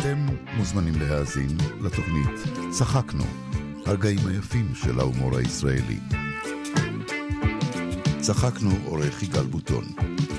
אתם מוזמנים להאזין לתוכנית צחקנו, הרגעים היפים של ההומור הישראלי. צחקנו עורך יגאל בוטון.